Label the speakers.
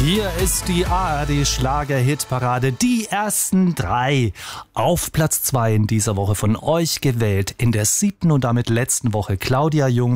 Speaker 1: Hier ist die ARD-Schlager-Hitparade, die ersten 3. Auf Platz 2 in dieser Woche von euch gewählt. In der 7. und damit letzten Woche Claudia Jung